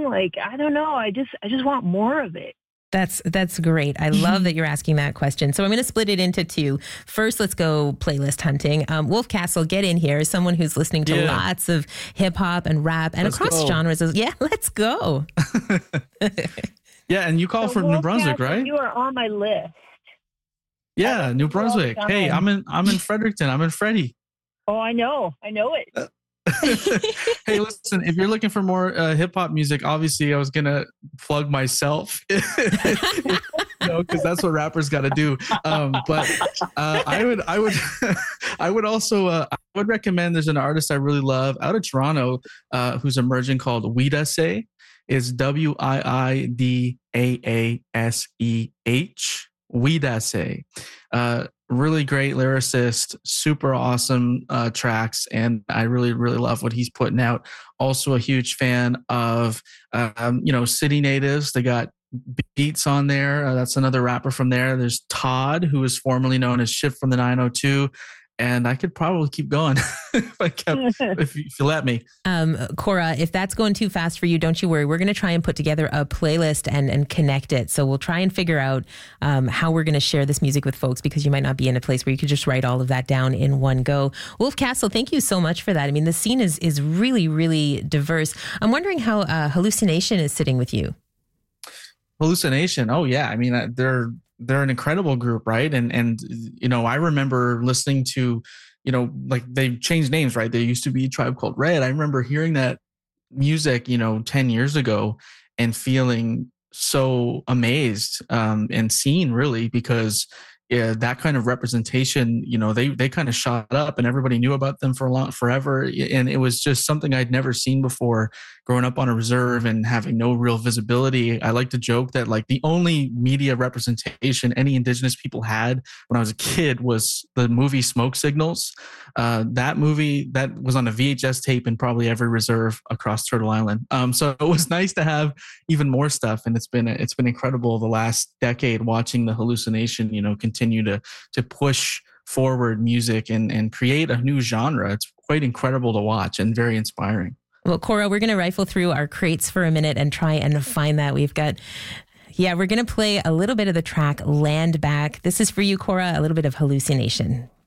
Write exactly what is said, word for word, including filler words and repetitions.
Like, I don't know. I just, I just want more of it. That's that's great. I love that you're asking that question. So I'm going to split it into two. First, let's go playlist hunting. Um, Wolf Castle, get in here. As someone who's listening to Yeah. lots of hip hop and rap and Let's across go. genres. Yeah, let's go. Yeah, and you call So from New Wolf Brunswick, Castle, right? You are on my list. Yeah, I New listen to all the Brunswick. Hey, time. I'm in I'm in Fredericton. I'm in Freddie. Oh, I know. I know it. Hey, listen, if you're looking for more uh, hip hop music, obviously I was gonna plug myself, you know, because that's what rappers got to do. Um, but uh, I would, I would, I would also, uh, I would recommend. There's an artist I really love out of Toronto, uh, who's emerging called Widaseh. Is W I I D A A S E H. Widaseh. Uh, really great lyricist, super awesome uh, tracks, and I really, really love what he's putting out. Also, a huge fan of, um, you know, City Natives. They got Beats on there. Uh, that's another rapper from there. There's Todd, who is formerly known as Shift from the nine oh two. And I could probably keep going if I kept, if, you, if you let me. Um, Cora, if that's going too fast for you, don't you worry. We're going to try and put together a playlist and, and connect it. So we'll try and figure out um, how we're going to share this music with folks, because you might not be in a place where you could just write all of that down in one go. Wolf Castle, thank you so much for that. I mean, the scene is is really, really diverse. I'm wondering how uh, Hallucination is sitting with you. Hallucination. Oh yeah. I mean, uh, they're, they're an incredible group, right? And, and, you know, I remember listening to, you know, like they changed names, right? They used to be Tribe Called Red. I remember hearing that music, you know, ten years ago and feeling so amazed um, and seen, really, because yeah, that kind of representation, you know, they they kind of shot up and everybody knew about them for a long, forever. And it was just something I'd never seen before growing up on a reserve and having no real visibility. I like to joke that like the only media representation any Indigenous people had when I was a kid was the movie Smoke Signals. Uh, that movie that was on a V H S tape in probably every reserve across Turtle Island. Um, so it was nice to have even more stuff. And it's been, it's been incredible the last decade watching the Hallucination, you know, continue continue to to push forward music and and create a new genre. It's quite incredible to watch and very inspiring. Well, Cora, we're going to rifle through our crates for a minute and try and find that. We've got, yeah, we're going to play a little bit of the track Land Back. This is for you, Cora, a little bit of Hallucination.